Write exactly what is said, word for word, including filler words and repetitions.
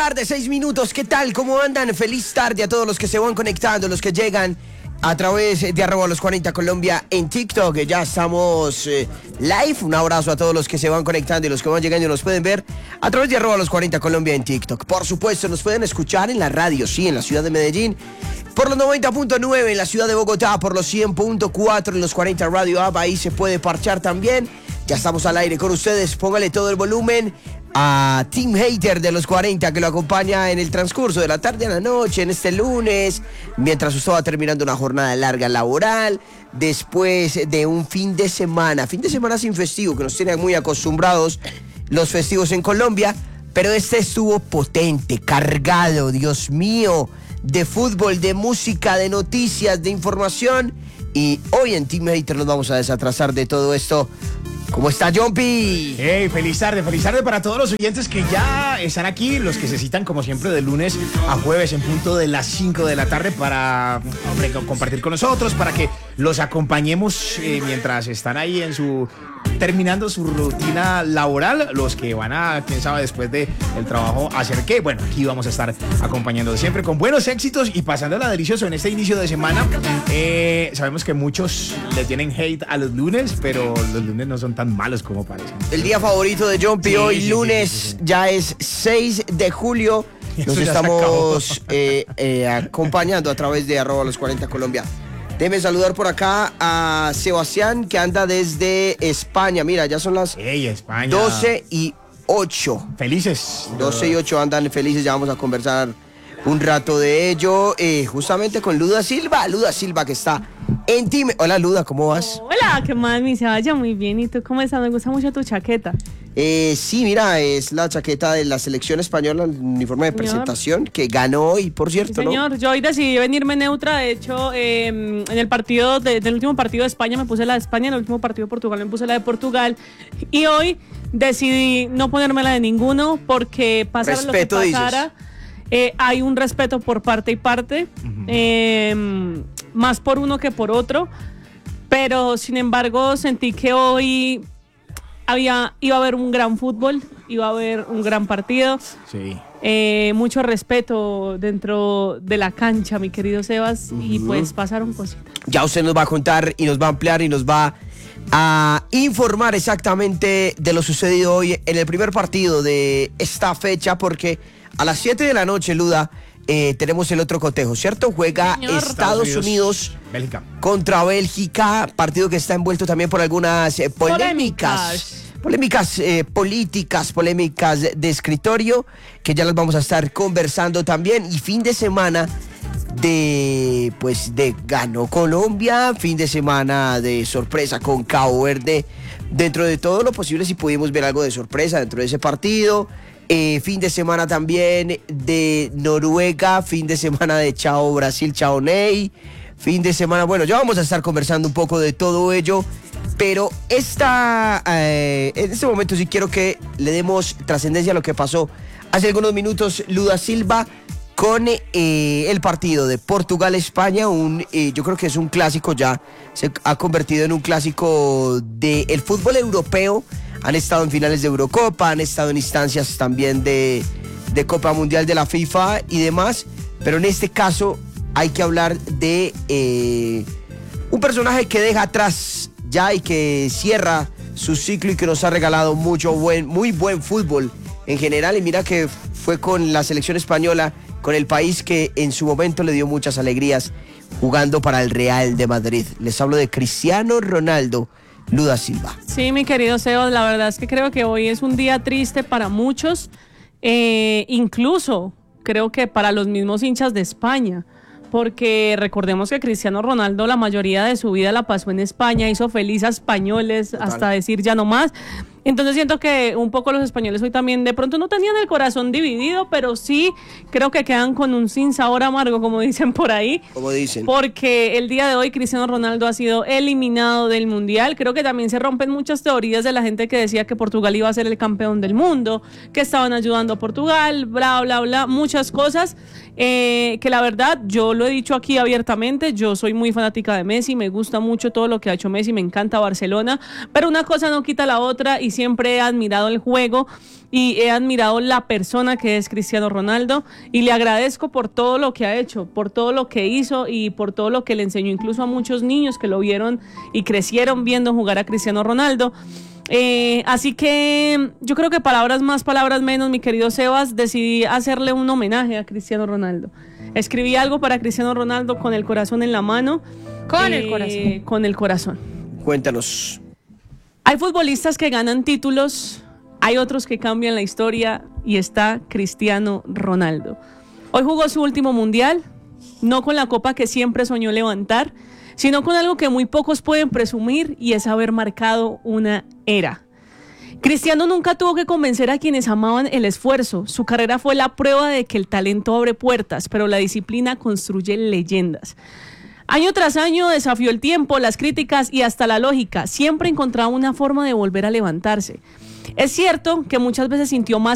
Tarde, seis minutos, ¿qué tal? ¿Cómo andan? Feliz tarde a todos los que se van conectando, los que llegan a través de arroba los cuarenta Colombia en TikTok. Ya estamos eh, live. Un abrazo a todos los que se van conectando y los que van llegando y nos pueden ver a través de arroba los cuarenta Colombia en TikTok. Por supuesto, nos pueden escuchar en la radio, sí, en la ciudad de Medellín, por los noventa punto nueve, en la ciudad de Bogotá, por los cien punto cuatro, en los cuarenta Radio App. Ahí se puede parchar también. Ya estamos al aire con ustedes. Póngale todo el volumen a Team Hater de los cuarenta, que lo acompaña en el transcurso de la tarde a la noche, en este lunes, mientras usted va terminando una jornada larga laboral, después de un fin de semana, fin de semana sin festivo, que nos tienen muy acostumbrados los festivos en Colombia, pero este estuvo potente, cargado, Dios mío, de fútbol, de música, de noticias, de información, y hoy en Team Hater nos vamos a desatrasar de todo esto. ¿Cómo está, Jumpy? Hey, feliz tarde, feliz tarde para todos los oyentes que ya están aquí, los que se citan como siempre de lunes a jueves en punto de las cinco de la tarde para, hombre, compartir con nosotros, para que los acompañemos eh, mientras están ahí en su terminando su rutina laboral, los que van a, quién sabe, después del trabajo hacer qué. Bueno, aquí vamos a estar acompañando siempre con buenos éxitos y pasándola delicioso en este inicio de semana. Eh, sabemos que muchos le tienen hate a los lunes, pero los lunes no son tan malos como parecen. El día favorito de Jumpy, sí, hoy sí, lunes, sí, sí, sí. Ya es seis de julio. Nos estamos eh, eh, acompañando a través de arroba los cuarenta Colombia. Déjeme saludar por acá a Sebastián, que anda desde España. Mira, ya son las hey, España. doce y ocho. Felices. doce y ocho andan felices, ya vamos a conversar un rato de ello. Eh, justamente con Luda Silva, Luda Silva que está en Team. Hola Luda, ¿cómo vas? Hola, ¿qué más, mi Sebaya? Muy bien, ¿y tú cómo estás? Me gusta mucho tu chaqueta. Eh, sí, mira, es la chaqueta de la selección española, el uniforme de presentación, señor, que ganó hoy, por cierto, sí, señor, ¿no? Yo hoy decidí venirme neutra. De hecho, eh, en el partido de, del último partido de España me puse la de España, en el último partido de Portugal me puse la de Portugal, y hoy decidí no ponerme la de ninguno porque pasara respeto, lo que pasara, eh, hay un respeto por parte y parte, uh-huh. eh, más por uno que por otro, pero sin embargo sentí que hoy Había, iba a haber un gran fútbol, iba a haber un gran partido. Sí. Eh, mucho respeto dentro de la cancha, mi querido Sebas, uh-huh. Y pues pasaron cositas. Ya usted nos va a contar y nos va a ampliar y nos va a informar exactamente de lo sucedido hoy en el primer partido de esta fecha, porque a las siete de la noche, Luda, Eh, tenemos el otro cotejo, ¿cierto? Juega Señor. Estados Unidos, Unidos Bélgica. Contra Bélgica, partido que está envuelto también por algunas eh, polémicas, polémicas, polémicas eh, políticas, polémicas de, de escritorio, que ya las vamos a estar conversando también. Y fin de semana de, pues, de ganó Colombia, fin de semana de sorpresa con Cabo Verde. Dentro de todo lo posible, si pudimos ver algo de sorpresa dentro de ese partido. Eh, fin de semana también de Noruega, fin de semana de Chao Brasil, Chao Ney, fin de semana, bueno, ya vamos a estar conversando un poco de todo ello, pero esta, eh, en este momento sí quiero que le demos trascendencia a lo que pasó hace algunos minutos, Luda Silva, con eh, el partido de Portugal-España, un, eh, yo creo que es un clásico ya, se ha convertido en un clásico del fútbol europeo. Han estado en finales de Eurocopa, han estado en instancias también de, de Copa Mundial de la FIFA y demás, pero en este caso hay que hablar de eh, un personaje que deja atrás ya y que cierra su ciclo y que nos ha regalado mucho buen, muy buen fútbol en general. Y mira que fue con la selección española, con el país que en su momento le dio muchas alegrías jugando para el Real de Madrid. Les hablo de Cristiano Ronaldo, Luda Silva. Sí, mi querido Seo, la verdad es que creo que hoy es un día triste para muchos, eh, incluso creo que para los mismos hinchas de España, porque recordemos que Cristiano Ronaldo la mayoría de su vida la pasó en España, hizo feliz a españoles, total, hasta decir ya no más. Entonces siento que un poco los españoles hoy también de pronto no tenían el corazón dividido, pero sí creo que quedan con un sinsabor amargo, como dicen por ahí. Como dicen. Porque el día de hoy Cristiano Ronaldo ha sido eliminado del Mundial. Creo que también se rompen muchas teorías de la gente que decía que Portugal iba a ser el campeón del mundo, que estaban ayudando a Portugal, bla, bla, bla, muchas cosas. eh, que la verdad, yo lo he dicho aquí abiertamente, yo soy muy fanática de Messi, me gusta mucho todo lo que ha hecho Messi, me encanta Barcelona, pero una cosa no quita la otra y siempre he admirado el juego y he admirado la persona que es Cristiano Ronaldo y le agradezco por todo lo que ha hecho, por todo lo que hizo y por todo lo que le enseñó incluso a muchos niños que lo vieron y crecieron viendo jugar a Cristiano Ronaldo. Eh, así que yo creo que palabras más, palabras menos, mi querido Sebas, decidí hacerle un homenaje a Cristiano Ronaldo. Escribí algo para Cristiano Ronaldo con el corazón en la mano. Con eh, el corazón. Con el corazón. Cuéntanos. Hay futbolistas que ganan títulos, hay otros que cambian la historia y está Cristiano Ronaldo. Hoy jugó su último mundial, no con la copa que siempre soñó levantar, sino con algo que muy pocos pueden presumir y es haber marcado una era. Cristiano nunca tuvo que convencer a quienes amaban el esfuerzo. Su carrera fue la prueba de que el talento abre puertas, pero la disciplina construye leyendas. Año tras año desafió el tiempo, las críticas y hasta la lógica. Siempre encontraba una forma de volver a levantarse. Es cierto que muchas veces sintió más